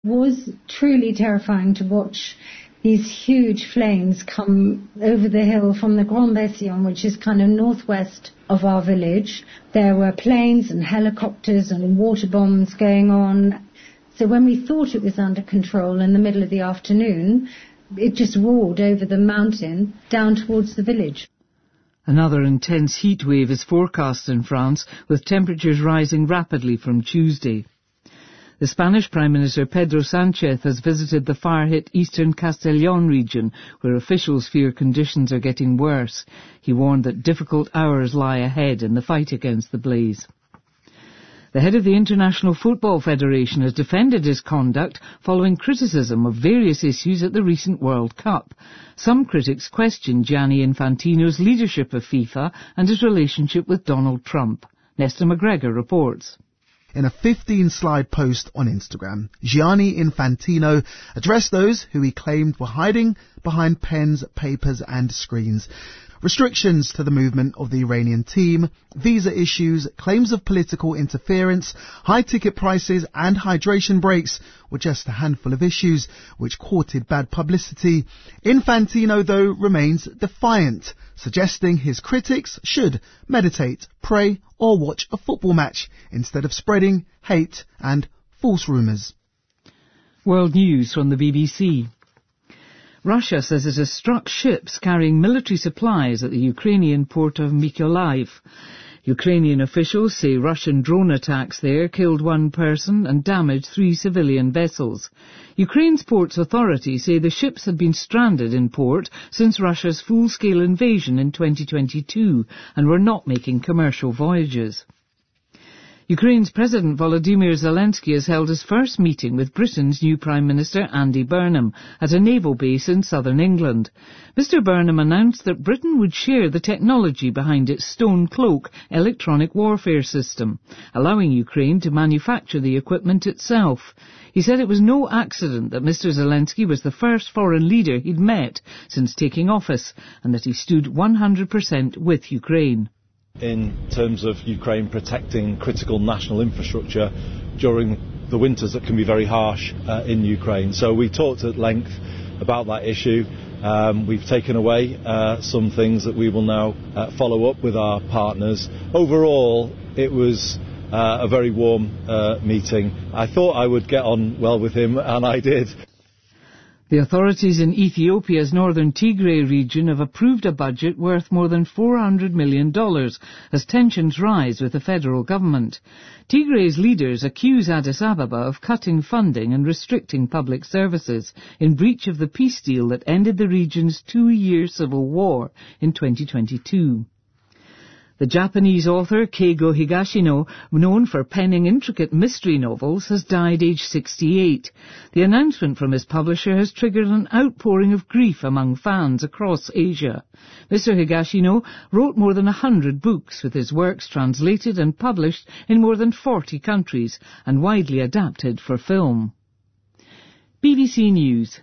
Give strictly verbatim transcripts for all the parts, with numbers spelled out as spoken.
was truly terrifying to watch these huge flames come over the hill from the Grand Bessillon, which is kind of northwest of our village. There were planes and helicopters and water bombs going on. So when we thought it was under control in the middle of the afternoon, it just roared over the mountain down towards the village. Another intense heat wave is forecast in France, with temperatures rising rapidly from Tuesday. The Spanish Prime Minister Pedro Sánchez has visited the fire-hit eastern Castellón region, where officials fear conditions are getting worse. He warned that difficult hours lie ahead in the fight against the blaze. The head of the International Football Federation has defended his conduct following criticism of various issues at the recent World Cup. Some critics question Gianni Infantino's leadership of FIFA and his relationship with Donald Trump. Nesta McGregor reports. In a fifteen-slide post on Instagram, Gianni Infantino addressed those who he claimed were hiding behind pens, papers and screens. Restrictions to the movement of the Iranian team, visa issues, claims of political interference, high ticket prices and hydration breaks were just a handful of issues which courted bad publicity. Infantino, though, remains defiant, suggesting his critics should meditate, pray or watch a football match instead of spreading hate and false rumours. World News from the B B C. Russia says it has struck ships carrying military supplies at the Ukrainian port of Mykolaiv. Ukrainian officials say Russian drone attacks there killed one person and damaged three civilian vessels. Ukraine's ports authority say the ships had been stranded in port since Russia's full-scale invasion in twenty twenty-two and were not making commercial voyages. Ukraine's President Volodymyr Zelensky has held his first meeting with Britain's new Prime Minister Andy Burnham at a naval base in southern England. Mister Burnham announced that Britain would share the technology behind its Stone Cloak electronic warfare system, allowing Ukraine to manufacture the equipment itself. He said it was no accident that Mister Zelensky was the first foreign leader he'd met since taking office, and that he stood one hundred percent with Ukraine. In terms of Ukraine protecting critical national infrastructure during the winters that can be very harsh uh, in Ukraine. So we talked at length about that issue. Um, we've taken away uh, some things that we will now uh, follow up with our partners. Overall, it was uh, a very warm uh, meeting. I thought I would get on well with him, and I did. The authorities in Ethiopia's northern Tigray region have approved a budget worth more than four hundred million dollars as tensions rise with the federal government. Tigray's leaders accuse Addis Ababa of cutting funding and restricting public services in breach of the peace deal that ended the region's two-year civil war in twenty twenty-two. The Japanese author Keigo Higashino, known for penning intricate mystery novels, has died aged sixty-eight. The announcement from his publisher has triggered an outpouring of grief among fans across Asia. Mister Higashino wrote more than a hundred books, with his works translated and published in more than forty countries and widely adapted for film. B B C News.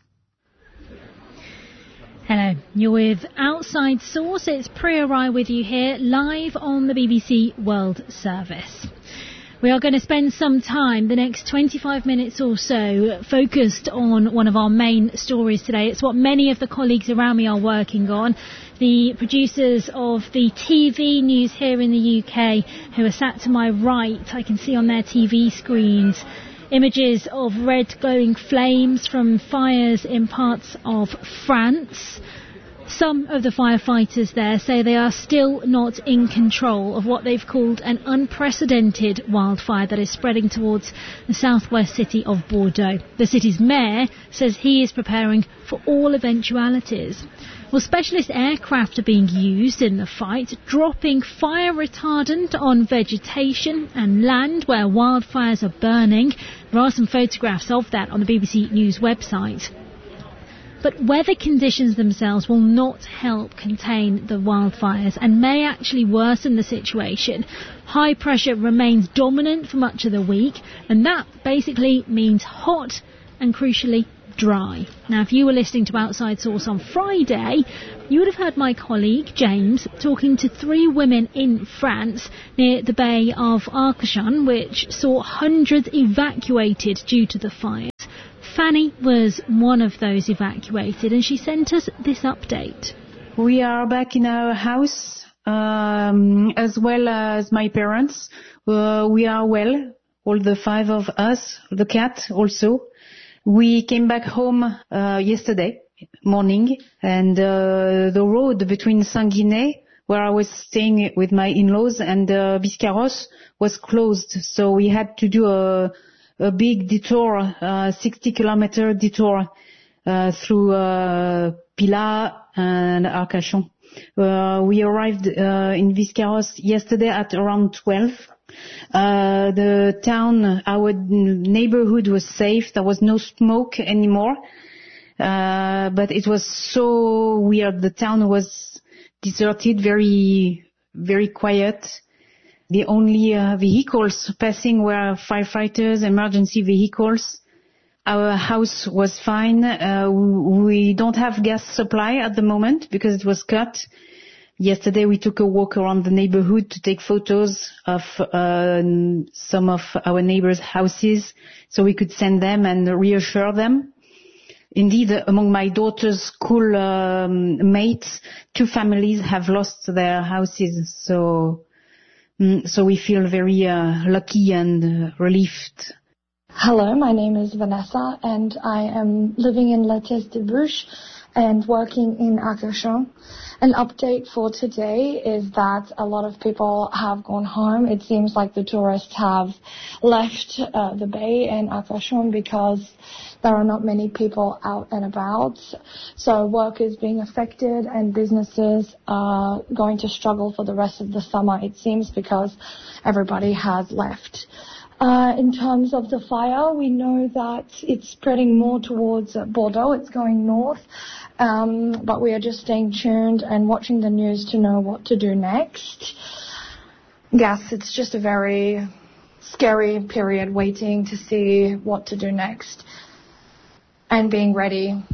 Hello, you're with Outside Source. It's Priya Rai with you here, live on the B B C World Service. We are going to spend some time, the next twenty-five minutes or so, focused on one of our main stories today. It's what many of the colleagues around me are working on. The producers of the T V news here in the U K, who are sat to my right, I can see on their T V screens images of red glowing flames from fires in parts of France. Some of the firefighters there say they are still not in control of what they've called an unprecedented wildfire that is spreading towards the southwest city of Bordeaux. The city's mayor says he is preparing for all eventualities. Well, specialist aircraft are being used in the fight, dropping fire retardant on vegetation and land where wildfires are burning. There are some photographs of that on the B B C News website. But weather conditions themselves will not help contain the wildfires and may actually worsen the situation. High pressure remains dominant for much of the week, and that basically means hot and, crucially, dry. Now, if you were listening to Outside Source on Friday, you would have heard my colleague James talking to three women in France near the Bay of Arcachon, which saw hundreds evacuated due to the fire. Fanny was one of those evacuated, and she sent us this update. We are back in our house, um, as well as my parents. Uh, we are well, all the five of us, the cat also. We came back home uh, yesterday morning, and uh, the road between Saint-Guinet, where I was staying with my in-laws, and uh, Biscarrosse was closed, so we had to do a, a big detour, uh, sixty kilometer detour uh, through uh, Pilat and Arcachon. Uh, we arrived uh, in Biscarrosse yesterday at around twelve. Uh, the town, our neighborhood was safe. There was no smoke anymore. Uh, but it was so weird. The town was deserted, very, very quiet. The only uh, vehicles passing were firefighters, emergency vehicles. Our house was fine. Uh, we don't have gas supply at the moment because it was cut. Yesterday we took a walk around the neighborhood to take photos of uh, some of our neighbors' houses so we could send them and reassure them. Indeed, among my daughter's school um, mates, two families have lost their houses, so mm, so we feel very uh, lucky and uh, relieved. Hello, my name is Vanessa, and I am living in La Teste-de-Bouche and working in Arcachon. An update for today is that a lot of people have gone home. It seems like the tourists have left uh, the bay in Arcachon because there are not many people out and about. So work is being affected and businesses are going to struggle for the rest of the summer, it seems, because everybody has left. Uh, in terms of the fire, we know that it's spreading more towards Bordeaux. It's going north. Um, but we are just staying tuned and watching the news to know what to do next. Yes, it's just a very scary period waiting to see what to do next and being ready.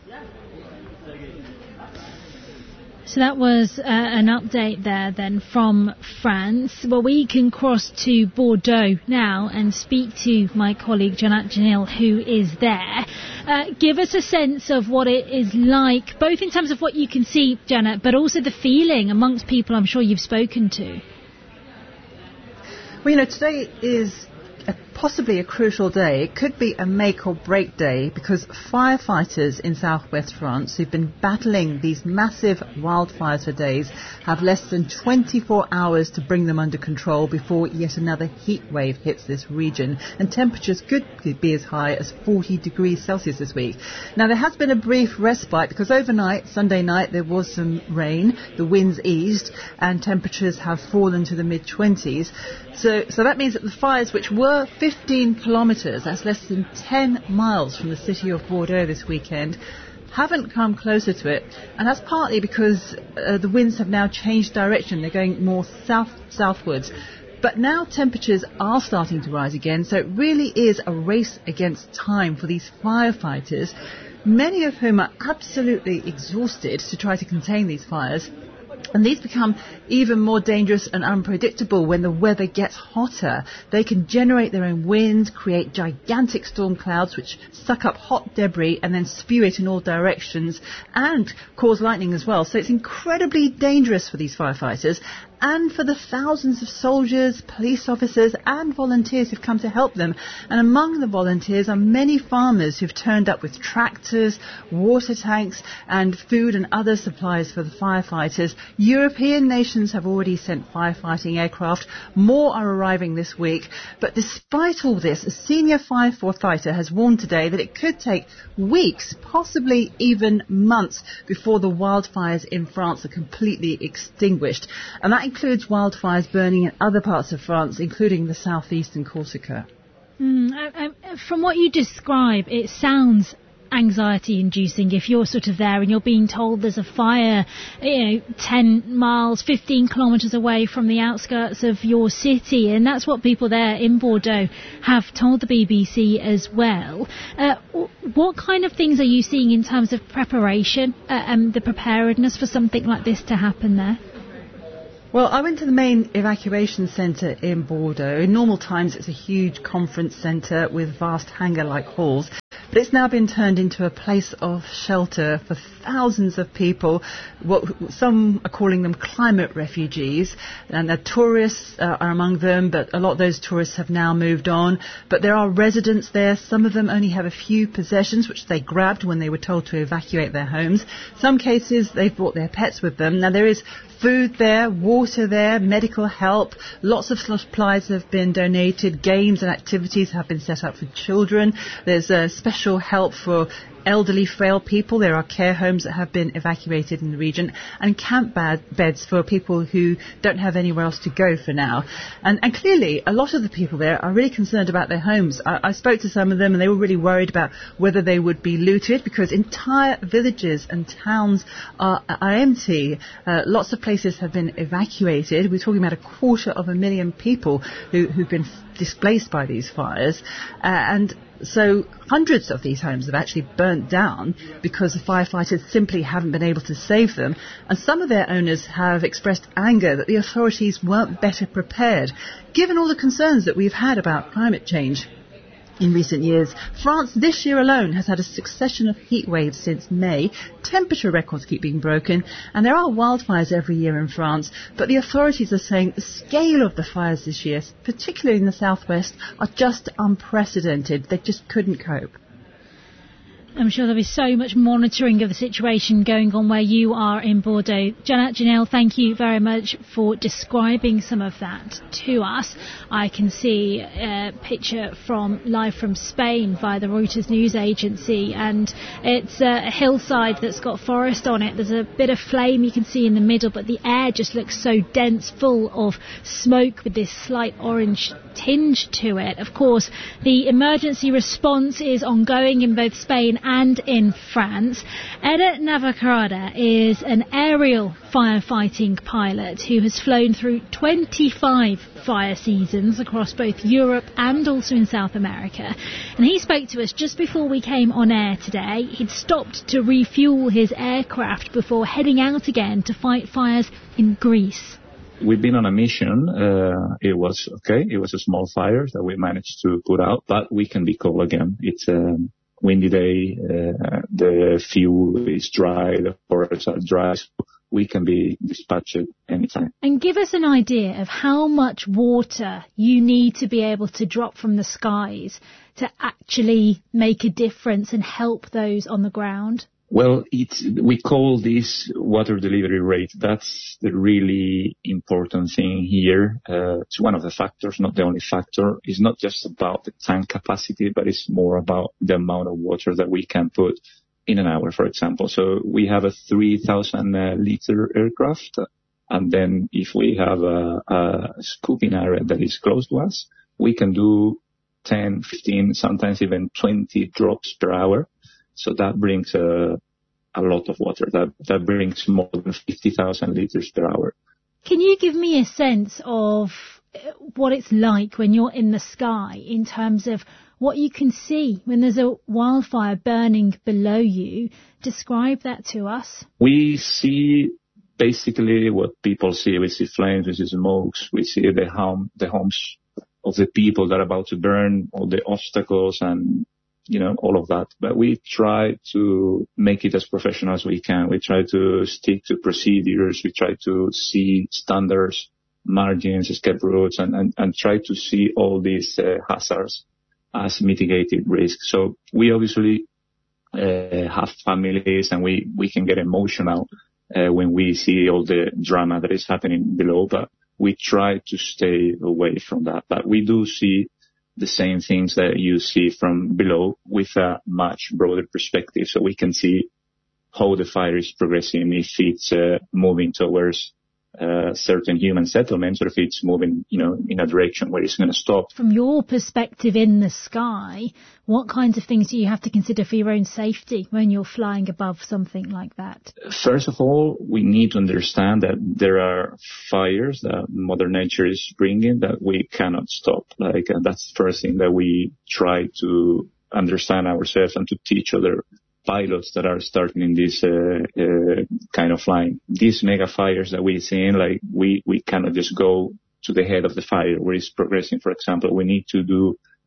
So that was uh, an update there then from France. Well, we can cross to Bordeaux now and speak to my colleague Janet Janil, who is there. Uh, give us a sense of what it is like, both in terms of what you can see, Janet, but also the feeling amongst people I'm sure you've spoken to. Well, you know, today is a, possibly a crucial day. It could be a make or break day because firefighters in southwest France who've been battling these massive wildfires for days have less than twenty-four hours to bring them under control before yet another heat wave hits this region, and temperatures could be as high as forty degrees Celsius this week. Now, there has been a brief respite because overnight, Sunday night, there was some rain, the winds eased, and temperatures have fallen to the mid-twenties. So, so that means that the fires, which were fifteen kilometres, that's less than ten miles from the city of Bordeaux this weekend, haven't come closer to it. And that's partly because uh, the winds have now changed direction. They're going more south southwards. But now temperatures are starting to rise again, so it really is a race against time for these firefighters, many of whom are absolutely exhausted to try to contain these fires. And these become even more dangerous and unpredictable when the weather gets hotter. They can generate their own wind, create gigantic storm clouds which suck up hot debris and then spew it in all directions, and cause lightning as well. So it's incredibly dangerous for these firefighters and for the thousands of soldiers, police officers and volunteers who've come to help them. And among the volunteers are many farmers who've turned up with tractors, water tanks and food and other supplies for the firefighters. European nations have already sent firefighting aircraft. More are arriving this week. But despite all this, a senior firefighter has warned today that it could take weeks, possibly even months, before the wildfires in France are completely extinguished. And that includes wildfires burning in other parts of France, including the southeast and Corsica. Mm, I, I, from what you describe, it sounds anxiety-inducing if you're sort of there and you're being told there's a fire, you know, ten miles, fifteen kilometres away from the outskirts of your city, and that's what people there in Bordeaux have told the B B C as well. Uh, what kind of things are you seeing in terms of preparation uh, and the preparedness for something like this to happen there? Well, I went to the main evacuation centre in Bordeaux. In normal times, it's a huge conference centre with vast hangar-like halls. but it's now been turned into a place of shelter for thousands of people. What some are calling them climate refugees, and the tourists uh, are among them, but a lot of those tourists have now moved on. But there are residents there. Some of them only have a few possessions which they grabbed when they were told to evacuate their homes. Some cases they've brought their pets with them. Now there is food there, water there, medical help. Lots of supplies have been donated. Games and activities have been set up for children. There's uh, special help for elderly, frail people. There are care homes that have been evacuated in the region, and camp bed- beds for people who don't have anywhere else to go for now. And, and clearly, a lot of the people there are really concerned about their homes. I, I spoke to some of them, and they were really worried about whether they would be looted, because entire villages and towns are, are empty. Uh, lots of places have been evacuated. We're talking about a quarter of a million people who, who've been displaced by these fires, uh, and so hundreds of these homes have actually burnt down because the firefighters simply haven't been able to save them. And some of their owners have expressed anger that the authorities weren't better prepared. Given all the concerns that we've had about climate change in recent years, France this year alone has had a succession of heat waves since May. Temperature records keep being broken, and there are wildfires every year in France, but the authorities are saying the scale of the fires this year, particularly in the southwest, are just unprecedented. They just couldn't cope. I'm sure there'll be so much monitoring of the situation going on where you are in Bordeaux. Janet, Janelle, thank you very much for describing some of that to us. I can see a picture from live from Spain via the Reuters news agency, and it's a hillside that's got forest on it. There's a bit of flame you can see in the middle, but the air just looks so dense, full of smoke with this slight orange tinge to it. Of course, the emergency response is ongoing in both Spain and in France. Eder Navakarada is an aerial firefighting pilot who has flown through twenty-five fire seasons across both Europe and also in South America. And he spoke to us just before we came on air today. He'd stopped to refuel his aircraft before heading out again to fight fires in Greece. We've been on a mission. Uh, it was okay. It was a small fire that we managed to put out, but we can be cold again. It's a windy day. Uh, the fuel is dry. The forests are dry. So we can be dispatched anytime. And give us an idea of how much water you need to be able to drop from the skies to actually make a difference and help those on the ground. Well, it's, we call this water delivery rate. That's the really important thing here. Uh, it's one of the factors, not the only factor. It's not just about the tank capacity, but it's more about the amount of water that we can put in an hour, for example. So we have a three thousand uh, liter aircraft. And then if we have a, a scooping area that is close to us, we can do ten, fifteen, sometimes even twenty drops per hour. So that brings a, a lot of water. That that brings more than fifty thousand liters per hour. Can you give me a sense of what it's like when you're in the sky in terms of what you can see when there's a wildfire burning below you? Describe that to us. We see basically what people see. We see flames, we see smokes, we see the home, the homes of the people that are about to burn, all the obstacles and you know, all of that. But we try to make it as professional as we can. We try to stick to procedures. We try to see standards, margins, escape routes, and, and, and try to see all these uh, hazards as mitigated risks. So we obviously uh, have families and we, we can get emotional uh, when we see all the drama that is happening below, but we try to stay away from that. But we do see the same things that you see from below with a much broader perspective. So we can see how the fire is progressing, if it's uh, moving towards uh, certain human settlements or if it's moving, you know, in a direction where it's going to stop. From your perspective in the sky, what kinds of things do you have to consider for your own safety when you're flying above something like that? First of all, we need to understand that there are fires that Mother Nature is bringing that we cannot stop. Like, uh, that's the first thing that we try to understand ourselves and to teach other pilots that are starting in this uh, uh, kind of flying. These mega fires that we're seeing, like we, we cannot just go to the head of the fire where it's progressing. For example, we need to do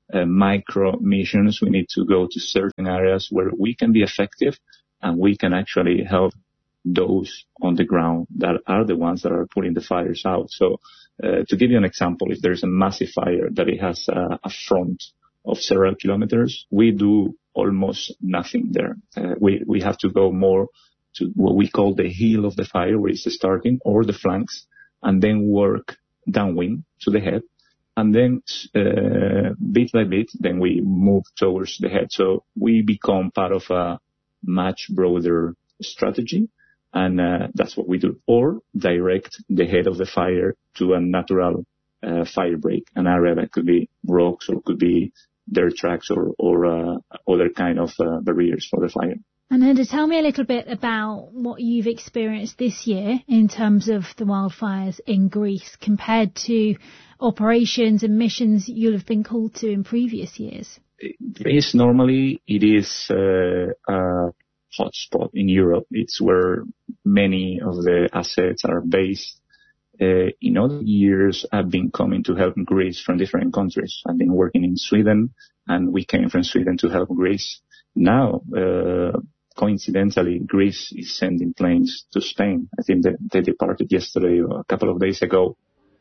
uh, micro missions. We need to go to certain areas where we can be effective and we can actually help those on the ground that are the ones that are putting the fires out. So uh, to give you an example, if there's a massive fire that it has a, a front of several kilometers, we do almost nothing there. Uh, we, we have to go more to what we call the heel of the fire, where it's starting, or the flanks, and then work downwind to the head. And then uh, bit by bit, then we move towards the head. So we become part of a much broader strategy, and uh, that's what we do. Or direct the head of the fire to a natural uh, fire break, an area that could be rocks or could be dirt tracks or, or uh, other kind of uh, barriers for the fire. And then to tell me a little bit about what you've experienced this year in terms of the wildfires in Greece compared to operations and missions you'll have been called to in previous years. Greece, normally, it is uh, a hotspot in Europe. It's where many of the assets are based. Uh, in other years, I've been coming to help Greece from different countries. I've been working in Sweden, and we came from Sweden to help Greece. Now, uh, coincidentally, Greece is sending planes to Spain. I think that they departed yesterday or a couple of days ago.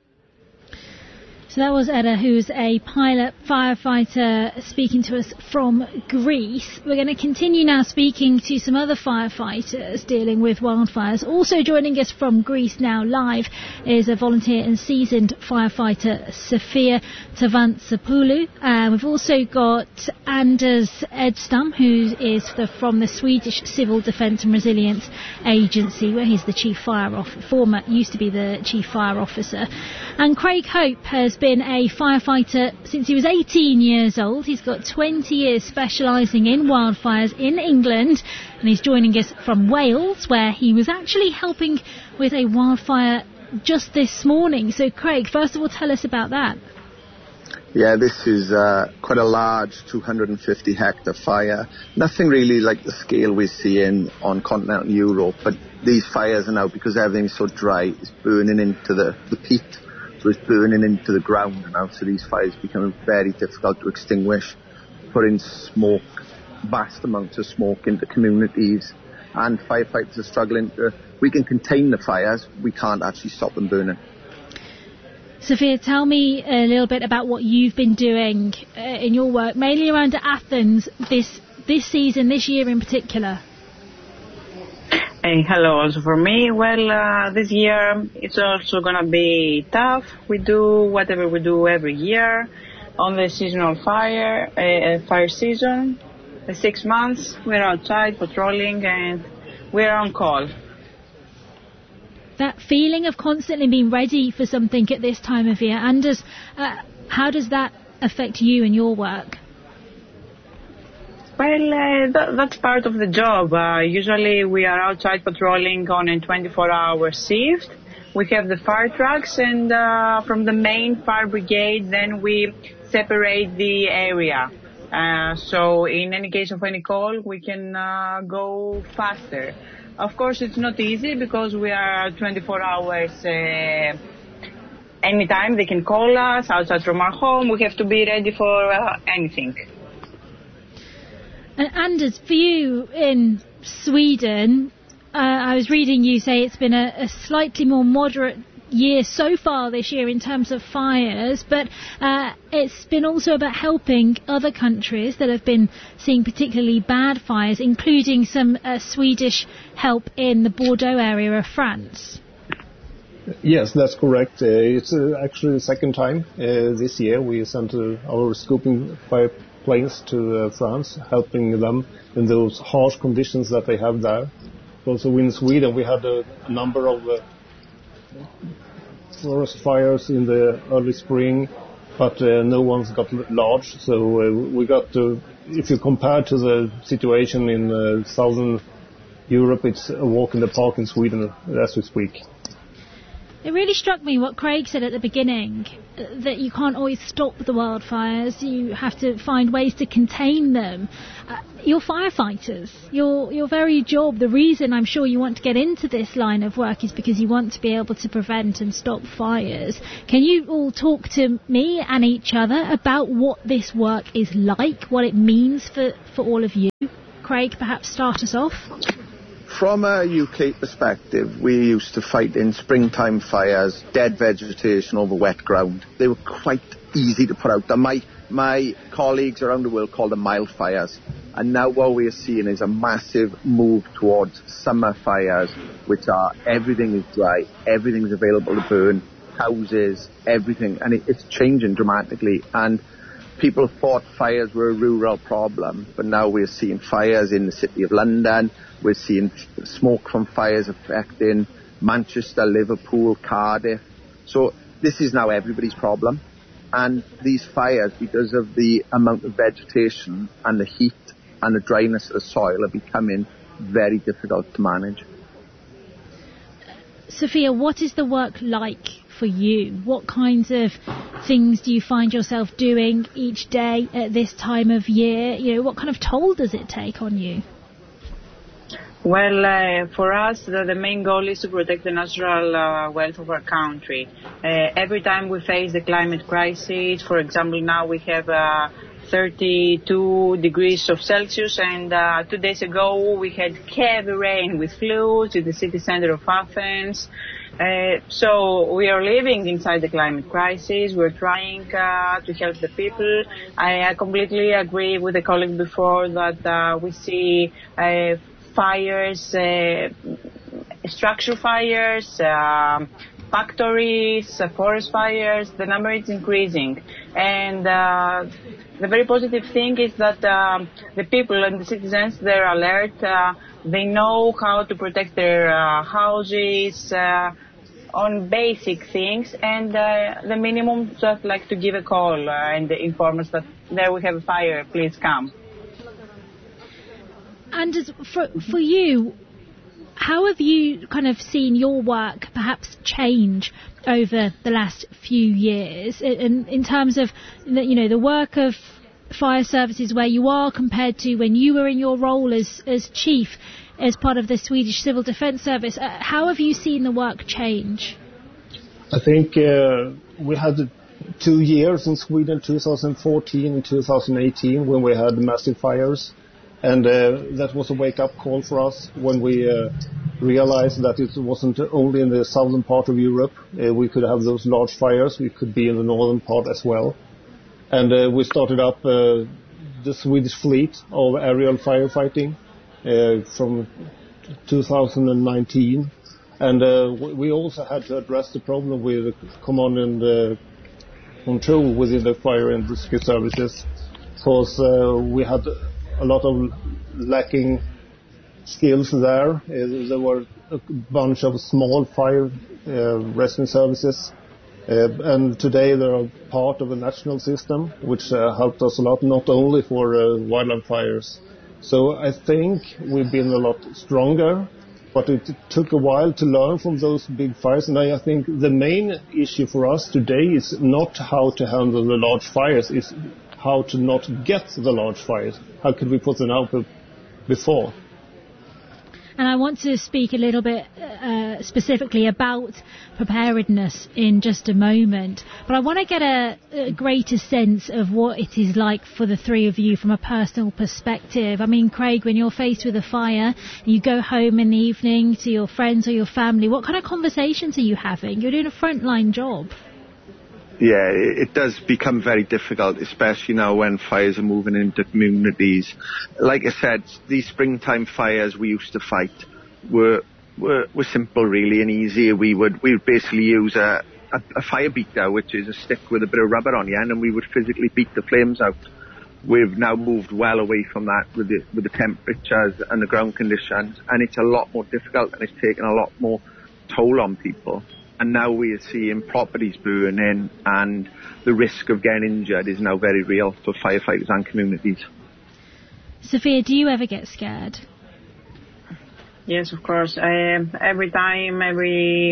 So that was Edda, who's a pilot firefighter speaking to us from Greece. We're going to continue now speaking to some other firefighters dealing with wildfires. Also joining us from Greece now live is a volunteer and seasoned firefighter, Sofia Tavantsapoulou. Uh, we've also got Anders Edstam, who is the, from the Swedish Civil Defence and Resilience Agency, where he's the chief fire off, former, used to be the chief fire officer. And Craig Hope has been a firefighter since he was eighteen years old. He's got twenty years specialising in wildfires in England, and he's joining us from Wales, where he was actually helping with a wildfire just this morning. So Craig, first of all, tell us about that. Yeah, this is uh, quite a large two hundred fifty hectare fire. Nothing really like the scale we're seeing on continental Europe, but these fires are now, because everything's so dry, it's burning into the, the peat. So it's burning into the ground now, so these fires become very difficult to extinguish, putting smoke, vast amounts of smoke into communities, and firefighters are struggling to, we can contain the fires, we can't actually stop them burning. Sophia, tell me a little bit about what you've been doing uh, in your work, mainly around Athens this this season, this year in particular. Hey, hello also for me. Well, uh, this year it's also going to be tough. We do whatever we do every year on the seasonal fire, uh, fire season. The six months we're outside patrolling and we're on call. That feeling of constantly being ready for something at this time of year, Anders, uh, how does that affect you and your work? Well, uh, that, that's part of the job. Uh, usually we are outside patrolling on a twenty-four hour shift. We have the fire trucks, and uh, from the main fire brigade, then we separate the area. Uh, so in any case of any call, we can uh, go faster. Of course, it's not easy because we are twenty-four hours. Uh, anytime they can call us outside from our home. We have to be ready for uh, anything. And Anders, for you in Sweden, uh, I was reading you say it's been a, a slightly more moderate year so far this year in terms of fires, but uh, it's been also about helping other countries that have been seeing particularly bad fires, including some uh, Swedish help in the Bordeaux area of France. Yes, that's correct. Uh, it's uh, actually the second time uh, this year we sent uh, our scooping fire planes to uh, France, helping them in those harsh conditions that they have there. Also in Sweden we had a number of uh, forest fires in the early spring, but uh, no one's got large, so uh, we got to, if you compare to the situation in uh, southern Europe, it's a walk in the park in Sweden as we speak. It really struck me what Craig said at the beginning, that you can't always stop the wildfires, you have to find ways to contain them. Uh, you're firefighters, your your very job, the reason I'm sure you want to get into this line of work is because you want to be able to prevent and stop fires. Can you all talk to me and each other about what this work is like, what it means for, for all of you? Craig, perhaps start us off. From a U K perspective, we used to fight in springtime fires, dead vegetation over wet ground. They were quite easy to put out. And my, my colleagues around the world call them mild fires. And now what we are seeing is a massive move towards summer fires, which are everything is dry, everything is available to burn, houses, everything. And it, it's changing dramatically. And people thought fires were a rural problem, but now we're seeing fires in the City of London. We're seeing smoke from fires affecting Manchester, Liverpool, Cardiff. So this is now everybody's problem. And these fires, because of the amount of vegetation and the heat and the dryness of the soil, are becoming very difficult to manage. Sophia, what is the work like for you? What kinds of things do you find yourself doing each day at this time of year? You know, what kind of toll does it take on you? Well, uh, for us, the, the main goal is to protect the natural uh, wealth of our country. Uh, every time we face the climate crisis, for example, now we have uh, thirty-two degrees of Celsius, and uh, two days ago we had heavy rain with floods in the city center of Athens. Uh, so we are living inside the climate crisis. We're trying uh, to help the people. I, I completely agree with the colleague before that uh, we see uh, fires, uh, structure fires, uh, factories, uh, forest fires. The number is increasing. And uh, the very positive thing is that uh, the people and the citizens, they're alert. Uh, they know how to protect their uh, houses uh, on basic things. And uh, the minimum, just like to give a call uh, and inform us that there we have a fire, please come. And as for, for you, how have you kind of seen your work perhaps change over the last few years in, in terms of, you know, the work of fire services where you are compared to when you were in your role as, as chief, as part of the Swedish Civil Defence Service? Uh, how have you seen the work change? I think uh, we had two years in Sweden, two thousand fourteen and two thousand eighteen, when we had massive fires. And uh, that was a wake-up call for us when we uh, realized that it wasn't only in the southern part of Europe. Uh, we could have those large fires. We could be in the northern part as well. And uh, we started up uh, the Swedish fleet of aerial firefighting uh, from two thousand nineteen. And uh, we also had to address the problem with command and uh, control within the fire and rescue services, because uh, we had a lot of lacking skills there. Uh, there were a bunch of small fire uh, rescue services, uh, and today they are part of a national system, which uh, helped us a lot, not only for uh, wildland fires. So I think we've been a lot stronger, but it took a while to learn from those big fires. And I, I think the main issue for us today is not how to handle the large fires, it's how to not get the large fires. How could we put them out before? And I want to speak a little bit uh, specifically about preparedness in just a moment. But I want to get a, a greater sense of what it is like for the three of you from a personal perspective. I mean, Craig, when you're faced with a fire, you go home in the evening to your friends or your family, what kind of conversations are you having? You're doing a frontline job. Yeah, it does become very difficult, especially now when fires are moving into communities. Like I said, these springtime fires we used to fight were were, were simple, really, and easy. We would we would basically use a, a, a fire beater, which is a stick with a bit of rubber on the end, and we would physically beat the flames out. We've now moved well away from that with the, with the temperatures and the ground conditions, and it's a lot more difficult, and it's taken a lot more toll on people. And now we are seeing properties burning, and the risk of getting injured is now very real for firefighters and communities. Sophia, do you ever get scared? Yes, of course. Uh, every time, every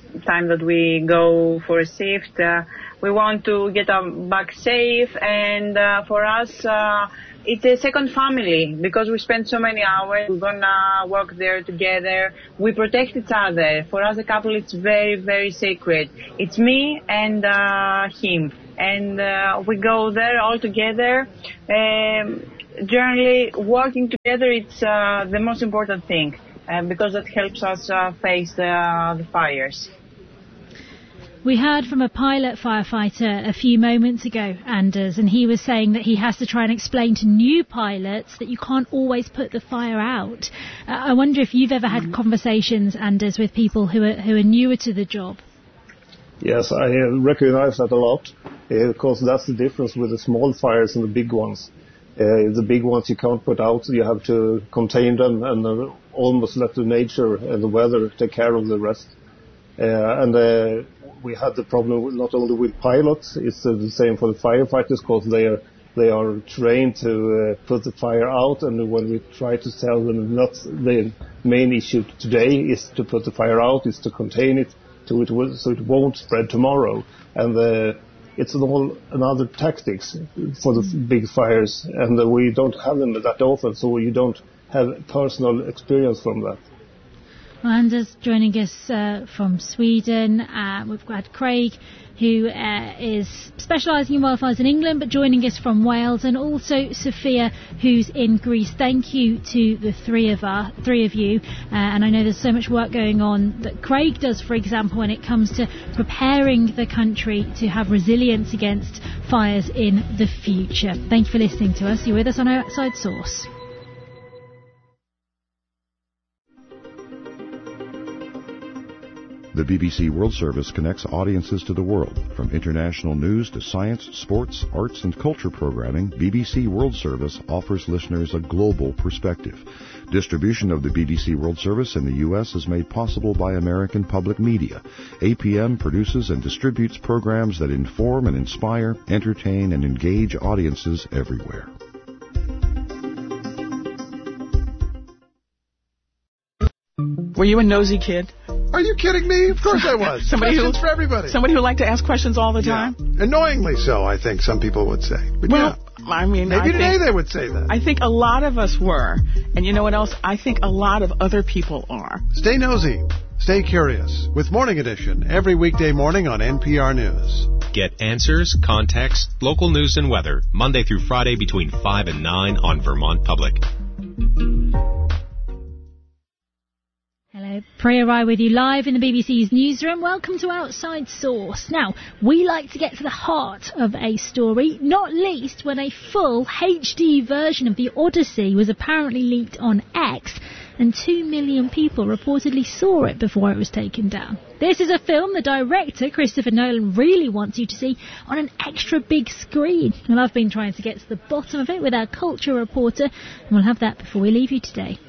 time that we go for a shift. Uh, we want to get um, back safe, and uh, for us, uh, it's a second family because we spend so many hours. We're gonna work there together. We protect each other. For us, a couple, it's very, very sacred. It's me and uh, him, and uh, we go there all together. Um, generally, working together, it's uh, the most important thing uh, because that helps us uh, face the, uh, the fires. We heard from a pilot firefighter a few moments ago, Anders, and he was saying that he has to try and explain to new pilots that you can't always put the fire out. Uh, I wonder if you've ever had conversations, Anders, with people who are who are newer to the job. Yes, I uh, recognize that a lot, uh, because that's the difference with the small fires and the big ones. Uh, the big ones you can't put out, so you have to contain them and uh, almost let the nature and the weather take care of the rest. Uh, and uh, we had the problem with, not only with pilots, it's uh, the same for the firefighters, because they are they are trained to uh, put the fire out, and when we try to tell them not the main issue today is to put the fire out, is to contain it, so it, will, so it won't spread tomorrow. And uh, it's all another tactics for the big fires, and uh, we don't have them that often, so you don't have personal experience from that. Well, Anders joining us uh, from Sweden. Uh, we've got Craig, who uh, is specialising in wildfires in England, but joining us from Wales, and also Sophia, who's in Greece. Thank you to the three of us, three of you. Uh, and I know there's so much work going on that Craig does, for example, when it comes to preparing the country to have resilience against fires in the future. Thank you for listening to us. You're with us on Outside Source. The B B C World Service connects audiences to the world. From international news to science, sports, arts and culture programming, B B C World Service offers listeners a global perspective. Distribution of the B B C World Service in the U S is made possible by American Public Media. A P M produces and distributes programs that inform and inspire, entertain and engage audiences everywhere. Were you a nosy kid? Are you kidding me? Of course I was. somebody questions who, for everybody. Somebody who liked to ask questions all the yeah. time? Annoyingly so, I think some people would say. But well, yeah. I mean, maybe I today think, they would say that. I think a lot of us were. And you know what else? I think a lot of other people are. Stay nosy. Stay curious with Morning Edition every weekday morning on N P R News. Get answers, context, local news and weather Monday through Friday between five and nine on Vermont Public. Hello, Priya Rai with you live in the B B C's newsroom. Welcome to Outside Source. Now, we like to get to the heart of a story, not least when a full H D version of the Odyssey was apparently leaked on X, and two million people reportedly saw it before it was taken down. This is a film the director, Christopher Nolan, really wants you to see on an extra big screen. And I've been trying to get to the bottom of it with our culture reporter, and we'll have that before we leave you today.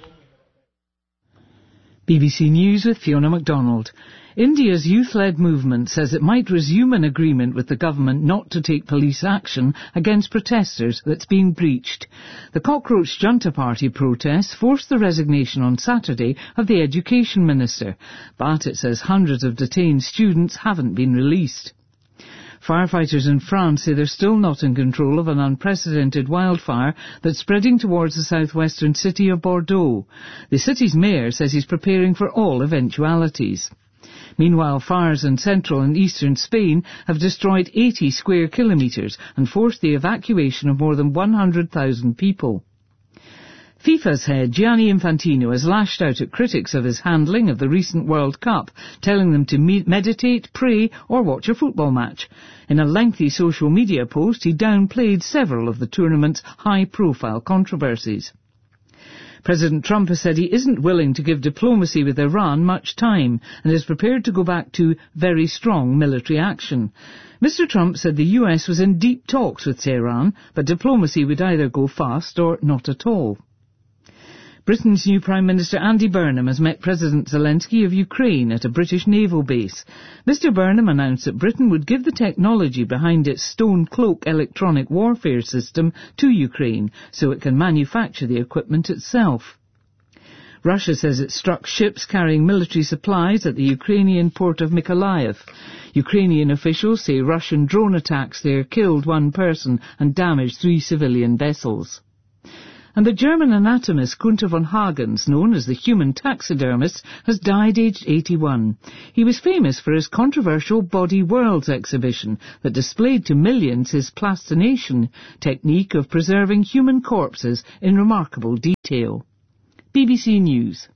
B B C News with Fiona MacDonald. India's youth-led movement says it might resume an agreement with the government not to take police action against protesters that's been breached. The Cockroach Junta Party protests forced the resignation on Saturday of the Education Minister, but it says hundreds of detained students haven't been released. Firefighters in France say they're still not in control of an unprecedented wildfire that's spreading towards the southwestern city of Bordeaux. The city's mayor says he's preparing for all eventualities. Meanwhile, fires in central and eastern Spain have destroyed eighty square kilometres and forced the evacuation of more than one hundred thousand people. FIFA's head, Gianni Infantino, has lashed out at critics of his handling of the recent World Cup, telling them to me- meditate, pray or watch a football match. In a lengthy social media post, he downplayed several of the tournament's high-profile controversies. President Trump has said he isn't willing to give diplomacy with Iran much time and is prepared to go back to very strong military action. Mister Trump said the U S was in deep talks with Tehran, but diplomacy would either go fast or not at all. Britain's new Prime Minister Andy Burnham has met President Zelensky of Ukraine at a British naval base. Mister Burnham announced that Britain would give the technology behind its Stone Cloak electronic warfare system to Ukraine so it can manufacture the equipment itself. Russia says it struck ships carrying military supplies at the Ukrainian port of Mykolaiv. Ukrainian officials say Russian drone attacks there killed one person and damaged three civilian vessels. And the German anatomist Gunther von Hagens, known as the human taxidermist, has died aged eighty-one. He was famous for his controversial Body Worlds exhibition that displayed to millions his plastination technique of preserving human corpses in remarkable detail. B B C News.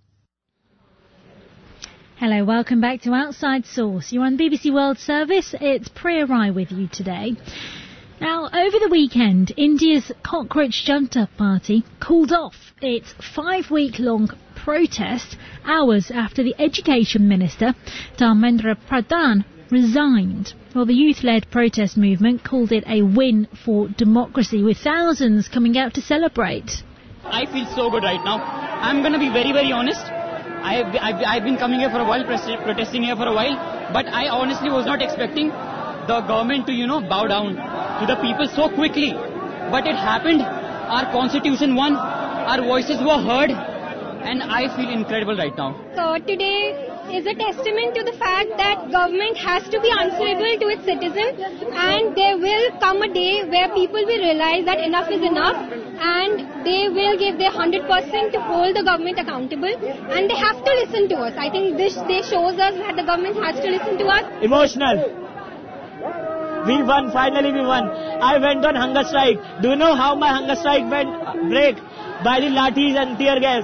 Hello, welcome back to Outside Source. You're on B B C World Service. It's Priya Rai with you today. Now, over the weekend, India's Cockroach Junta Party called off its five-week-long protest hours after the Education Minister, Dharmendra Pradhan, resigned. Well, the youth-led protest movement called it a win for democracy, with thousands coming out to celebrate. I feel so good right now. I'm going to be very, very honest. I have, I've, I've been coming here for a while, protesting here for a while, but I honestly was not expecting the government to, you know, bow down to the people so quickly. But it happened. Our constitution won. Our voices were heard. And I feel incredible right now. So today is a testament to the fact that government has to be answerable to its citizens, and there will come a day where people will realize that enough is enough, and they will give their one hundred percent to hold the government accountable, and they have to listen to us. I think this day shows us that the government has to listen to us. Emotional. We won, finally we won. I went on hunger strike. Do you know how my hunger strike went break? By the lathis and tear gas.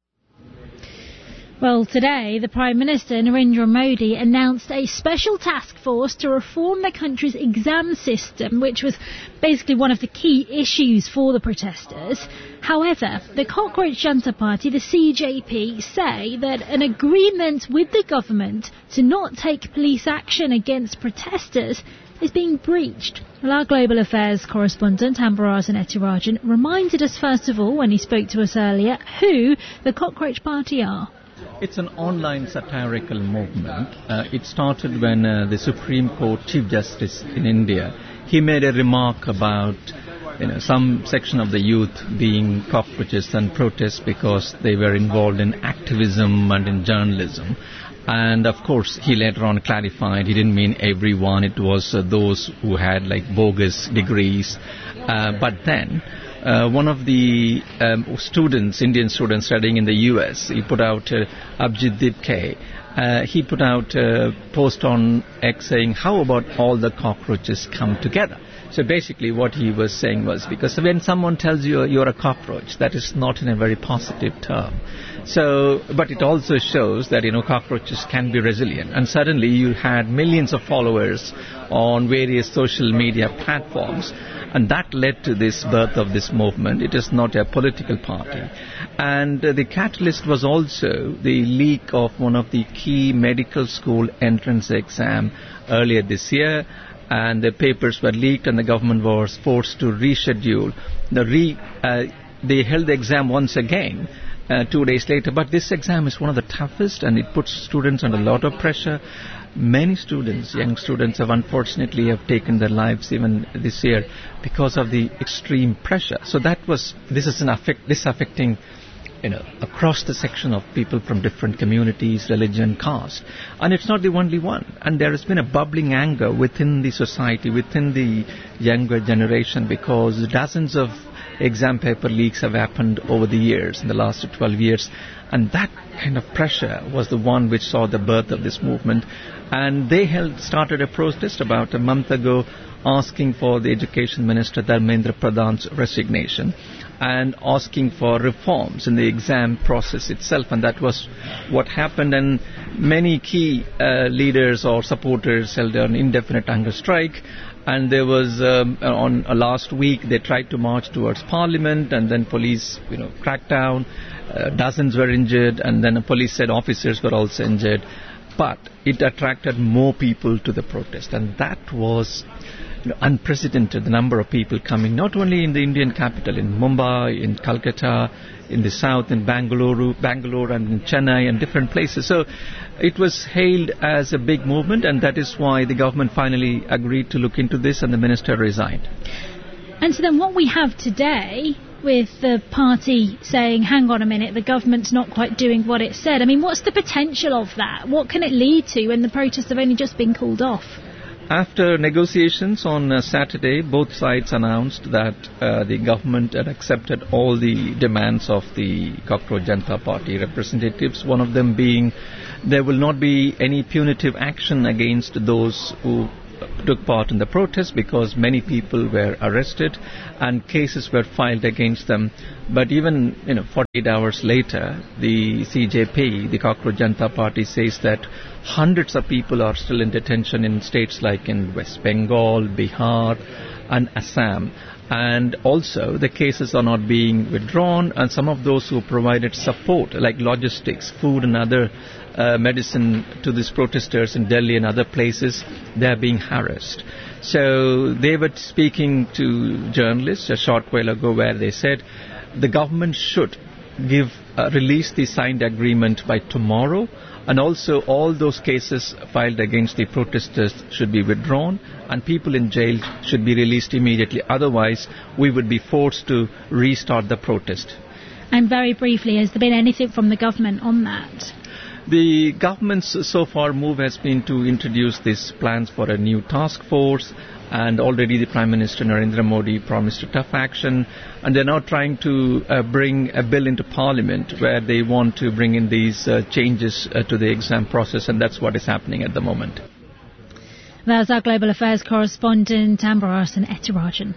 Well, today, the Prime Minister, Narendra Modi, announced a special task force to reform the country's exam system, which was basically one of the key issues for the protesters. However, the Cockroach Junta Party, the C J P, say that an agreement with the government to not take police action against protesters is being breached. Well, our Global Affairs correspondent, Ambarasan Ethirajan, reminded us first of all, when he spoke to us earlier, who the Cockroach Party are. It's an online satirical movement. Uh, it started when uh, the Supreme Court Chief Justice in India, he made a remark about you know, some section of the youth being cockroaches and protests because they were involved in activism and in journalism. And of course, he later on clarified he didn't mean everyone. It was uh, those who had like bogus degrees. Uh, but then uh, one of the um, students, Indian students studying in the U S, he put out uh, Abhijit Dipke. Uh, he put out a post on X saying, "How about all the cockroaches come together?" So basically what he was saying was, because when someone tells you you're a cockroach, that is not in a very positive term. So, but it also shows that, you know, cockroaches can be resilient. And suddenly you had millions of followers on various social media platforms. And that led to this birth of this movement. It is not a political party. And uh, the catalyst was also the leak of one of the key medical school entrance exam earlier this year. And the papers were leaked and the government was forced to reschedule. The re, uh, they held the exam once again uh, two days later. But this exam is one of the toughest and it puts students under a lot of pressure. Many students, young students, have unfortunately have taken their lives even this year because of the extreme pressure. So that was, this is an affect, this affecting you know, across the section of people from different communities, religion, caste. And it's not the only one. And there has been a bubbling anger within the society, within the younger generation, because dozens of exam paper leaks have happened over the years, in the last twelve years. And that kind of pressure was the one which saw the birth of this movement. And they held, started a protest about a month ago asking for the Education Minister Dharmendra Pradhan's resignation and asking for reforms in the exam process itself. And that was what happened. And many key uh, leaders or supporters held an indefinite hunger strike. And there was, um, on uh, last week, they tried to march towards Parliament, and then police, you know, cracked down. Uh, dozens were injured, and then the police said officers were also injured. But it attracted more people to the protest, and that was you know, unprecedented, the number of people coming, not only in the Indian capital, in Mumbai, in Calcutta, in the south, in Bangalore, Bangalore and in Chennai and different places. So it was hailed as a big movement, and that is why the government finally agreed to look into this and the minister resigned. And so then what we have today with the party saying, hang on a minute, the government's not quite doing what it said. I mean, what's the potential of that? What can it lead to when the protests have only just been called off? After negotiations on uh, Saturday, both sides announced that uh, the government had accepted all the demands of the Cockroach Janata Party representatives, one of them being there will not be any punitive action against those who took part in the protest because many people were arrested and cases were filed against them. But even you know, forty-eight hours later, the C J P, the Cockroach Janata Party, says that hundreds of people are still in detention in states like in West Bengal, Bihar and Assam. And also the cases are not being withdrawn, and some of those who provided support like logistics, food and other uh, medicine to these protesters in Delhi and other places, they are being harassed. So they were speaking to journalists a short while ago where they said the government should give uh, release the signed agreement by tomorrow, and also all those cases filed against the protesters should be withdrawn and people in jail should be released immediately. Otherwise, we would be forced to restart the protest. And very briefly, has there been anything from the government on that? The government's so far move has been to introduce these plans for a new task force, and already the Prime Minister Narendra Modi promised a tough action, and they're now trying to uh, bring a bill into Parliament where they want to bring in these uh, changes uh, to the exam process, and that's what is happening at the moment. That's our Global Affairs correspondent, Amber Arson Etirajan.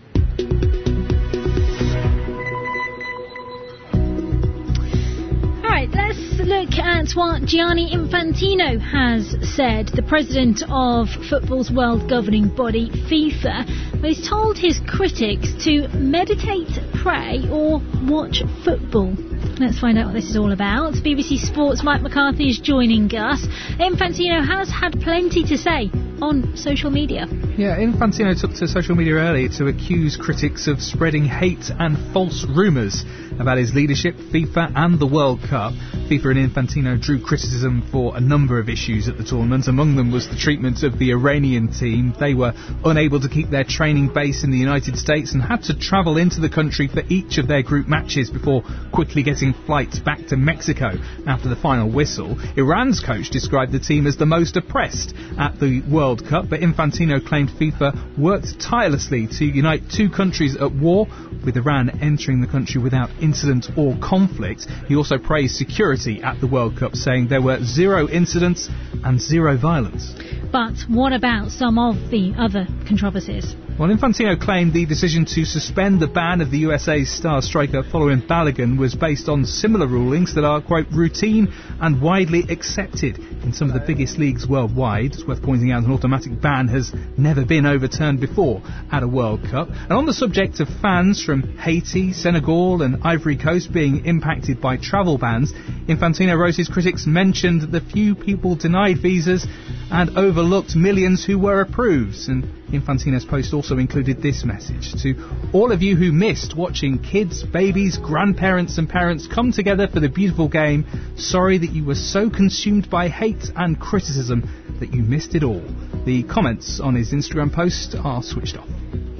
Let's look at what Gianni Infantino has said, the president of football's world governing body, FIFA. He's told his critics to meditate, pray or watch football. Let's find out what this is all about. B B C Sports' Mike McCarthy is joining us. Infantino has had plenty to say on social media. Yeah, Infantino took to social media earlier to accuse critics of spreading hate and false rumours about his leadership, FIFA and the World Cup. FIFA and Infantino drew criticism for a number of issues at the tournament. Among them was the treatment of the Iranian team. They were unable to keep their training base in the United States and had to travel into the country for each of their group matches before quickly getting flights back to Mexico after the final whistle. Iran's coach described the team as the most oppressed at the World Cup, but Infantino claimed FIFA worked tirelessly to unite two countries at war, with Iran entering the country without incident or conflict. He also praised security at the World Cup, saying there were zero incidents and zero violence. But what about some of the other controversies? Well, Infantino claimed the decision to suspend the ban of the U S A's star striker Folarin Balogun was based on similar rulings that are, quote, routine and widely accepted in some of the biggest leagues worldwide. It's worth pointing out an automatic ban has never been overturned before at a World Cup. And on the subject of fans from Haiti, Senegal and Ivory Coast being impacted by travel bans, Infantino wrote his critics mentioned the few people denied visas and overlooked millions who were approved. And Infantino's post also included this message: to all of you who missed watching kids, babies, grandparents and parents come together for the beautiful game, sorry that you were so consumed by hate and criticism that you missed it all. The comments on his Instagram post are switched off.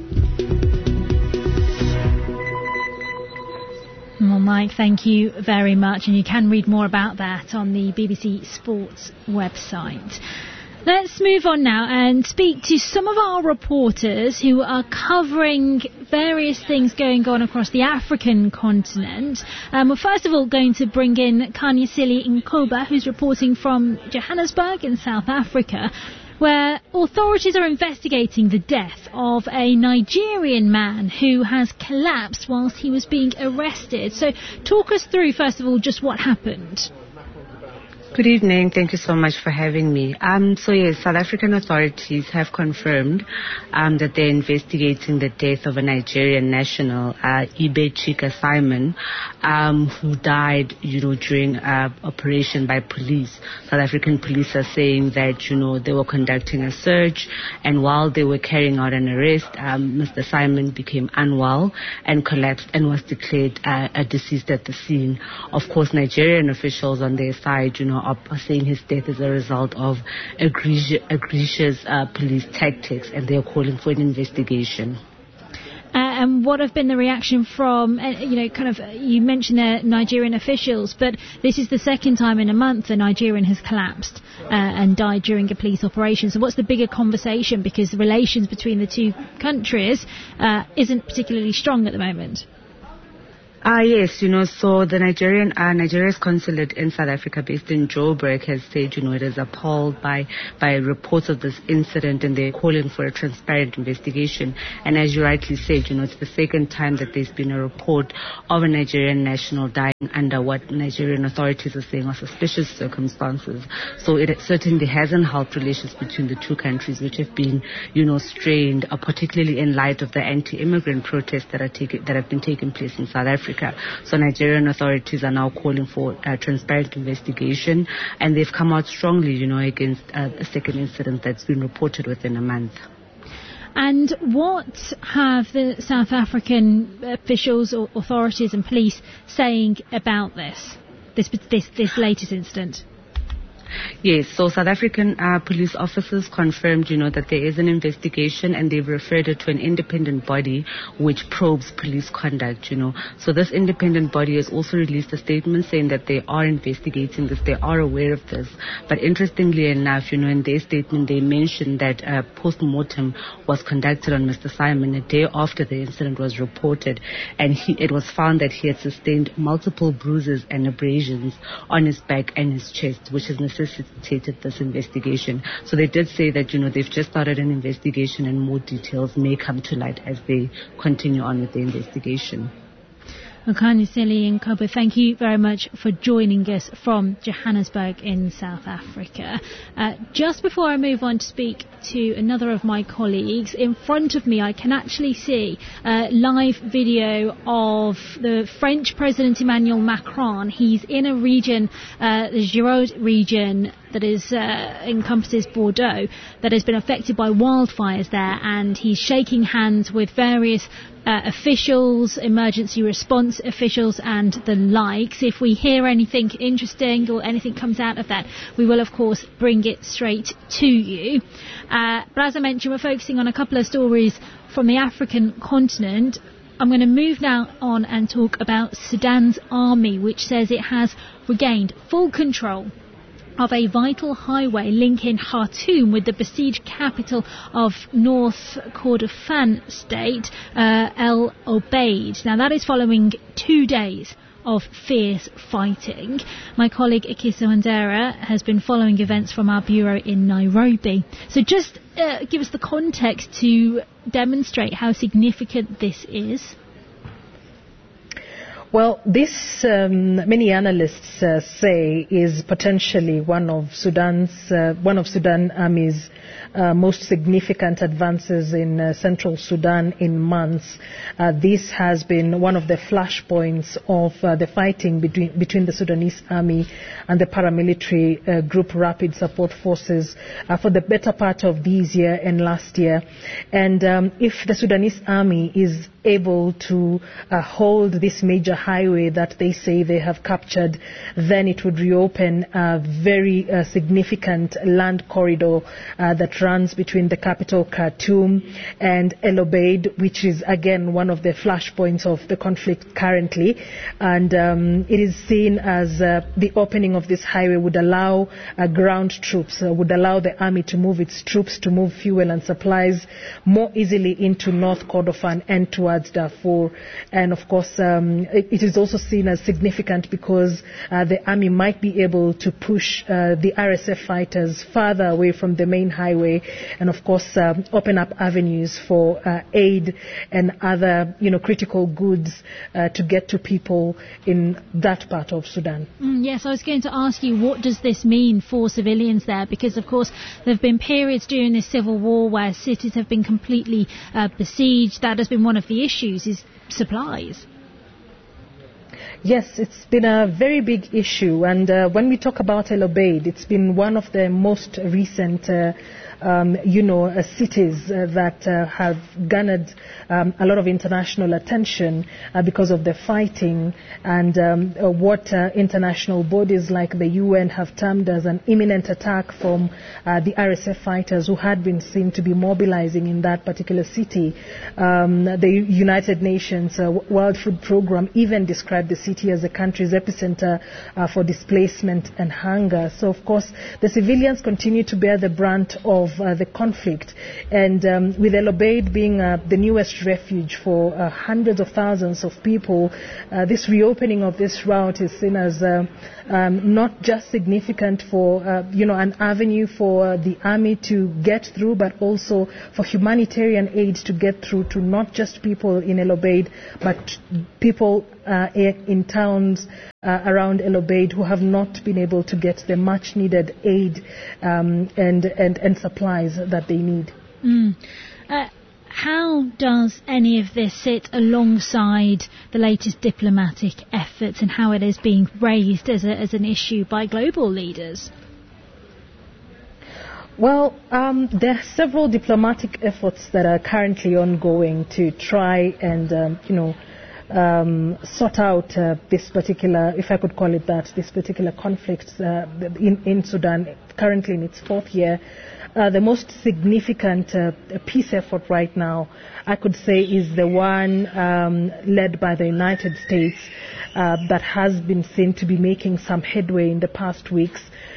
Well, Mike, thank you very much, and you can read more about that on the B B C Sports website. Let's move on now and speak to some of our reporters who are covering various things going on across the African continent. Um, we're first of all going to bring in Kanyasili Nkoba, who's reporting from Johannesburg in South Africa, where authorities are investigating the death of a Nigerian man who has collapsed whilst he was being arrested. So talk us through, first of all, just what happened. Good evening. Thank you so much for having me. Um, so yes, South African authorities have confirmed um, that they're investigating the death of a Nigerian national, uh, Ibe Chika Simon, um, who died, you know, during uh, operation by police. South African police are saying that, you know, they were conducting a search, and while they were carrying out an arrest, um, Mister Simon became unwell and collapsed and was declared uh, a deceased at the scene. Of course, Nigerian officials on their side, you know, are saying his death is a result of egregious, egregious uh, police tactics, and they are calling for an investigation. Uh, and what have been the reaction from, uh, you know, kind of, uh, you mentioned uh, Nigerian officials, but this is the second time in a month a Nigerian has collapsed uh, and died during a police operation. So what's the bigger conversation? Because the relations between the two countries uh, isn't particularly strong at the moment. Ah, yes, you know, so the Nigerian, uh, Nigeria's consulate in South Africa based in Joburg has said, you know, it is appalled by, by reports of this incident and they're calling for a transparent investigation. And as you rightly said, you know, it's the second time that there's been a report of a Nigerian national dying under what Nigerian authorities are saying are suspicious circumstances. So it certainly hasn't helped relations between the two countries, which have been, you know, strained, uh, particularly in light of the anti-immigrant protests that are taking, that have been taking place in South Africa. So Nigerian authorities are now calling for a transparent investigation, and they've come out strongly, you know, against uh, a second incident that's been reported within a month. And what have the South African officials or authorities and police saying about this, this, this, this latest incident? Yes, so South African uh, police officers confirmed, you know, that there is an investigation and they've referred it to an independent body which probes police conduct, you know. So this independent body has also released a statement saying that they are investigating this, they are aware of this. But interestingly enough, you know, in their statement they mentioned that a post-mortem was conducted on Mister Simon a day after the incident was reported, and he, it was found that he had sustained multiple bruises and abrasions on his back and his chest, which is necessary necessitated this investigation. So they did say that, you know, they've just started an investigation and more details may come to light as they continue on with the investigation. Okaniseli Nkobo, thank you very much for joining us from Johannesburg in South Africa. Uh, just before I move on to speak to another of my colleagues, in front of me I can actually see a live video of the French President Emmanuel Macron. He's in a region, uh, the Gironde region, that is uh, encompasses Bordeaux, that has been affected by wildfires there, and he's shaking hands with various uh, officials, emergency response officials and the likes. If we hear anything interesting or anything comes out of that, we will of course bring it straight to you. Uh, but as I mentioned, we're focusing on a couple of stories from the African continent. I'm going to move now on and talk about Sudan's army, which says it has regained full control of a vital highway linking Khartoum with the besieged capital of North Kordofan state, uh, El Obeid. Now that is following two days of fierce fighting. My colleague Akiso Wandera has been following events from our bureau in Nairobi. So just uh, give us the context to demonstrate how significant this is. Well, this, um, many analysts uh, say, is potentially one of Sudan's, uh, one of Sudan Army's uh, most significant advances in uh, central Sudan in months. Uh, this has been one of the flashpoints of uh, the fighting between, between the Sudanese Army and the paramilitary uh, group Rapid Support Forces uh, for the better part of this year and last year. And um, if the Sudanese Army is able to uh, hold this major highway that they say they have captured, then it would reopen a very uh, significant land corridor uh, that runs between the capital Khartoum and El Obeid, which is again one of the flashpoints of the conflict currently. And um, it is seen as uh, the opening of this highway would allow uh, ground troops, uh, would allow the army to move its troops, to move fuel and supplies more easily into North Kordofan and towards Darfur. And of course, um, it, it is also seen as significant because uh, the army might be able to push uh, the R S F fighters further away from the main highway, and of course um, open up avenues for uh, aid and other, you know, critical goods uh, to get to people in that part of Sudan. Mm, yes, I was going to ask you, what does this mean for civilians there? Because of course there have been periods during this civil war where cities have been completely uh, besieged. That has been one of the issues, is supplies. Yes, it's been a very big issue, and uh, when we talk about El Obeid, it's been one of the most recent uh, um, you know, uh, cities uh, that uh, have garnered um, a lot of international attention uh, because of the fighting and um, uh, what uh, international bodies like the U N have termed as an imminent attack from uh, the R S F fighters who had been seen to be mobilizing in that particular city. Um, the United Nations uh, World Food Programme even described the city as the country's epicenter uh, for displacement and hunger. So, of course, the civilians continue to bear the brunt of uh, the conflict. And um, with El Obeid being uh, the newest refuge for uh, hundreds of thousands of people, uh, this reopening of this route is seen as uh, um, not just significant for, uh, you know, an avenue for uh, the army to get through, but also for humanitarian aid to get through to not just people in El Obeid, but people uh, in towns uh, around El Obeid who have not been able to get the much needed aid um, and, and, and supplies that they need. Mm. Uh, how does any of this sit alongside the latest diplomatic efforts and how it is being raised as, a, as an issue by global leaders? Well, um, there are several diplomatic efforts that are currently ongoing to try and, um, you know, um, sort out uh, this particular, if I could call it that, this particular conflict uh, in, in Sudan, currently in its fourth year. Uh, the most significant uh, peace effort right now, I could say, is the one um, led by the United States uh, that has been seen to be making some headway in the past weeks.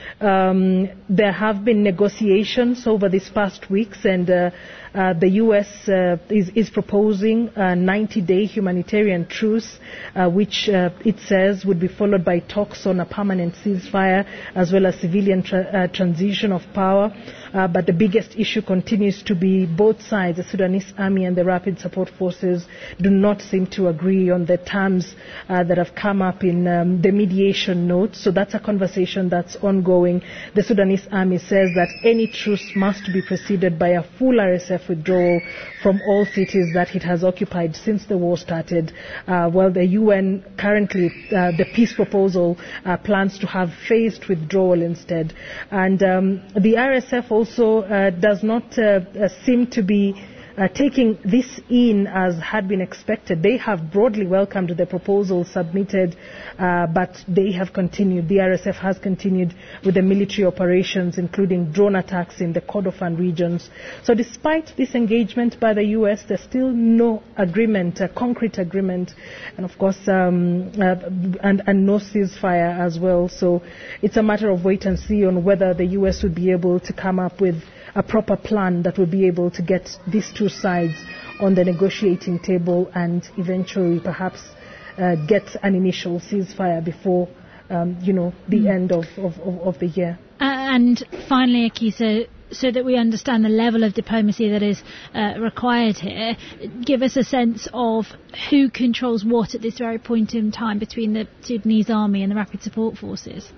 Um, there have been negotiations over these past weeks, and uh, uh, the U S uh, is, is proposing a ninety-day humanitarian truce, uh, which uh, it says would be followed by talks on a permanent ceasefire as well as civilian tra- uh, transition of power. Uh, but the biggest issue continues to be both sides, the Sudanese army and the Rapid Support Forces, do not seem to agree on the terms uh, that have come up in um, the mediation note. So that's a conversation that's ongoing. The Sudanese army says that any truce must be preceded by a full R S F withdrawal from all cities that it has occupied since the war started. Uh, while the U N currently, uh, the peace proposal uh, plans to have phased withdrawal instead. And um, the R S F also uh, does not uh, uh, seem to be Uh, taking this in as had been expected. They have broadly welcomed the proposal submitted, uh, but they have continued. The R S F has continued with the military operations, including drone attacks in the Kordofan regions. So despite this engagement by the U S, there's still no agreement, a concrete agreement, and of course, um, uh, and, and no ceasefire as well. So it's a matter of wait and see on whether the U S would be able to come up with a proper plan that will be able to get these two sides on the negotiating table and eventually perhaps uh, get an initial ceasefire before, um, you know, the mm. end of, of, of the year. Uh, and finally, Akisa, so that we understand the level of diplomacy that is uh, required here, give us a sense of who controls what at this very point in time between the Sudanese army and the Rapid Support Forces.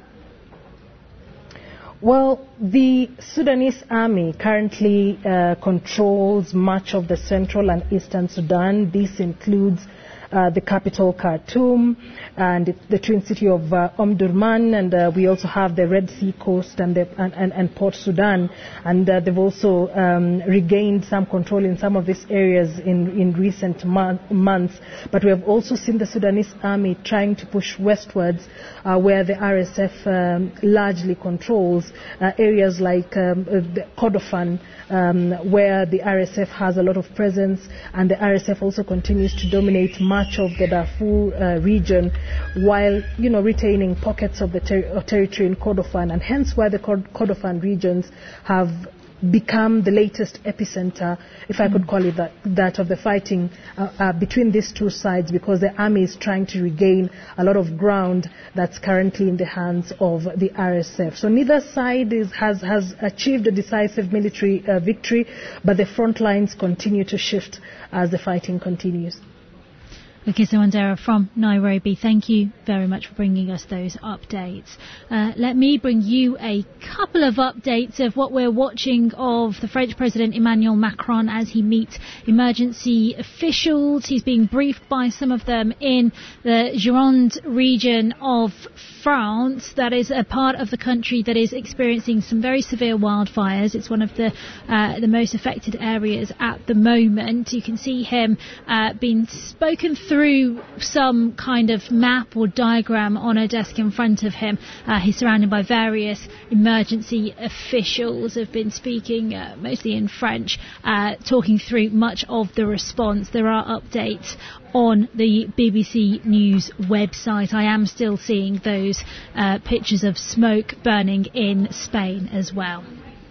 Well, the Sudanese army currently uh, controls much of the central and eastern Sudan. This includes uh, the capital Khartoum and the twin city of uh, Omdurman, and uh, we also have the Red Sea coast and, the, and, and, and Port Sudan, and uh, they've also um, regained some control in some of these areas in, in recent mo- months. But we have also seen the Sudanese army trying to push westwards, uh, where the R S F um, largely controls uh, areas like um, uh, the Kordofan, um, where the R S F has a lot of presence, and the R S F also continues to dominate much of the Darfur uh, region, while, you know, retaining pockets of the ter- of territory in Kordofan, and hence why the Kordofan regions have become the latest epicenter, if I could call it that, that of the fighting uh, uh, between these two sides, because the army is trying to regain a lot of ground that's currently in the hands of the R S F. So neither side is, has, has achieved a decisive military uh, victory, but the front lines continue to shift as the fighting continues. Lakisa Wandera from Nairobi, thank you very much for bringing us those updates. Uh, let me bring you a couple of updates of what we're watching of the French President Emmanuel Macron as he meets emergency officials. He's being briefed by some of them in the Gironde region of France. That is a part of the country that is experiencing some very severe wildfires. It's one of the uh, the most affected areas at the moment. You can see him uh, being spoken through through some kind of map or diagram on a desk in front of him. Uh, he's surrounded by various emergency officials who have been speaking uh, mostly in French, uh, talking through much of the response. There are updates on the B B C News website. I am still seeing those uh, pictures of smoke burning in Spain as well.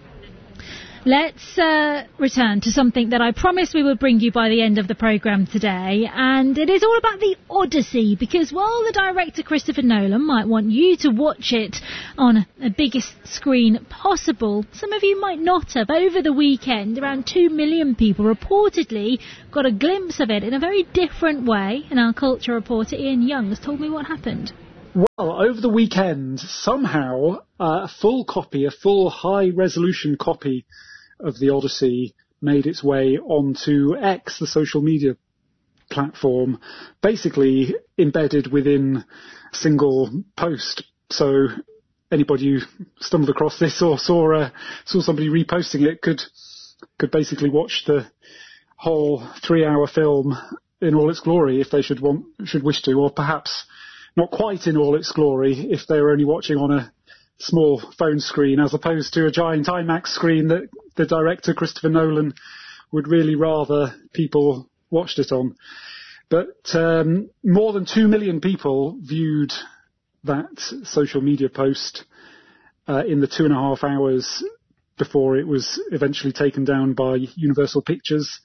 Let's uh, return to something that I promised we would bring you by the end of the programme today, and it is all about the Odyssey, because while the director Christopher Nolan might want you to watch it on the biggest screen possible, some of you might not have. Over the weekend, around two million people reportedly got a glimpse of it in a very different way, and our culture reporter Ian Young has told me what happened. Well, over the weekend, somehow uh, a full copy, a full high-resolution copy of the Odyssey made its way onto X, the social media platform, basically embedded within a single post. So anybody who stumbled across this or saw uh, saw somebody reposting it could could basically watch the whole three-hour film in all its glory if they should want should wish to, or perhaps not quite in all its glory if they were only watching on a small phone screen as opposed to a giant IMAX screen that the director Christopher Nolan would really rather people watched it on. But um, more than two million people viewed that social media post uh, in the two and a half hours before it was eventually taken down by Universal Pictures.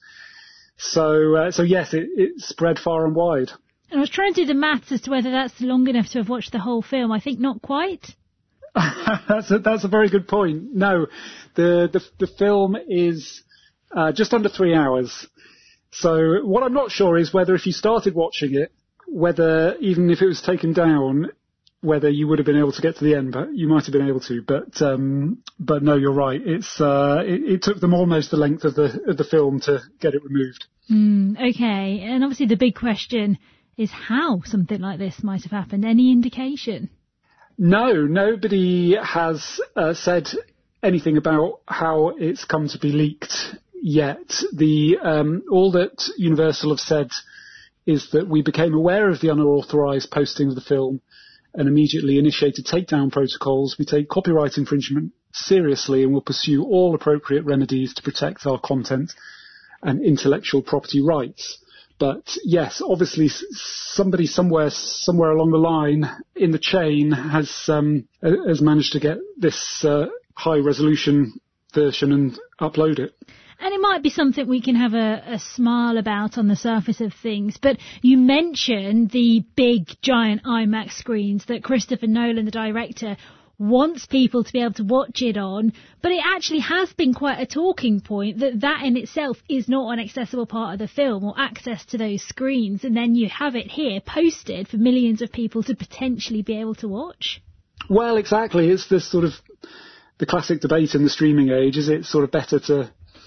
So, uh, so yes, it, it spread far and wide. And I was trying to do the maths as to whether that's long enough to have watched the whole film. I think not quite. that's a, that's a very good point. No, the the, the film is uh, just under three hours. So what I'm not sure is whether if you started watching it, whether even if it was taken down, whether you would have been able to get to the end. But you might have been able to. But um, but no, you're right. It's uh, it, it took them almost the length of the of the film to get it removed. Mm, okay, and obviously the big question is how something like this might have happened. Any indication? No, nobody has uh, said anything about how it's come to be leaked yet. The um, all that Universal have said is that we became aware of the unauthorised posting of the film and immediately initiated takedown protocols. We take copyright infringement seriously and will pursue all appropriate remedies to protect our content and intellectual property rights. But yes, obviously somebody somewhere somewhere along the line in the chain has um, has managed to get this uh, high resolution version and upload it. And it might be something we can have a, a smile about on the surface of things. But you mentioned the big, giant IMAX screens that Christopher Nolan, the director, wants people to be able to watch it on. But it actually has been quite a talking point that that in itself is not an accessible part of the film or access to those screens. And then you have it here posted for millions of people to potentially be able to watch. Well, exactly. It's this sort of the classic debate in the streaming age. Is it sort of better to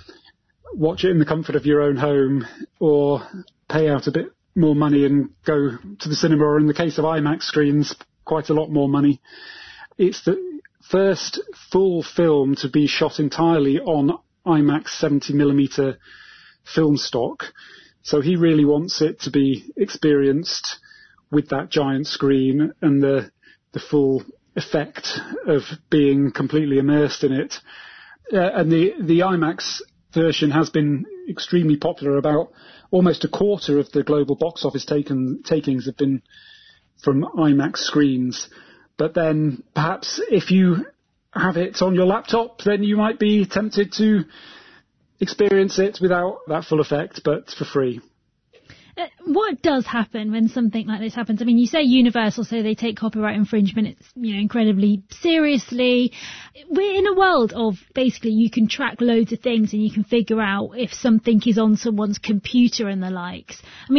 watch it in the comfort of your own home or pay out a bit more money and go to the cinema, or in the case of IMAX screens, quite a lot more money? It's the first full film to be shot entirely on IMAX seventy millimeter film stock. So he really wants it to be experienced with that giant screen and the the full effect of being completely immersed in it. Uh, and the, the IMAX version has been extremely popular. About almost a quarter of the global box office taken, takings have been from IMAX screens. But then perhaps if you have it on your laptop, then you might be tempted to experience it without that full effect, but for free. Uh, what does happen when something like this happens? I mean, you say Universal, so they take copyright infringement, it's, you know, incredibly seriously. We're in a world of basically you can track loads of things and you can figure out if something is on someone's computer and the likes. I mean,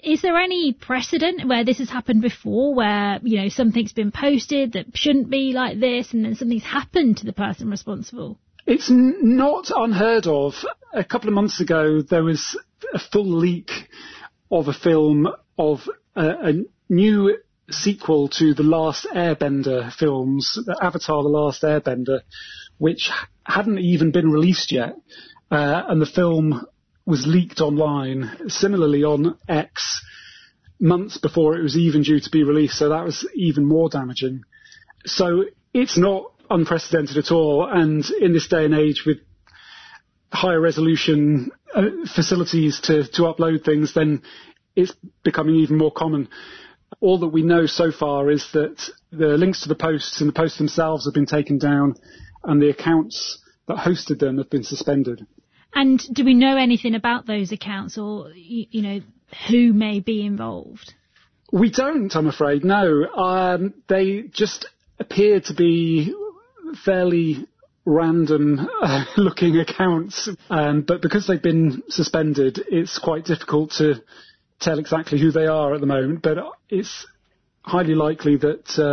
Is there any precedent where this has happened before, where, you know, something's been posted that shouldn't be like this and then something's happened to the person responsible? It's n- not unheard of. A couple of months ago, there was a full leak of a film of a, a new sequel to the Last Airbender films, Avatar: The Last Airbender, which hadn't even been released yet. Uh, and the film was leaked online, similarly on X, months before it was even due to be released, so that was even more damaging. So it's not unprecedented at all, and in this day and age with higher resolution uh, facilities to, to upload things, then it's becoming even more common. All that we know so far is that the links to the posts and the posts themselves have been taken down, and the accounts that hosted them have been suspended. And do we know anything about those accounts, or, you know, who may be involved? We don't, I'm afraid, no. Um, they just appear to be fairly random uh, looking accounts, um, but because they've been suspended, it's quite difficult to tell exactly who they are at the moment, but it's highly likely that uh,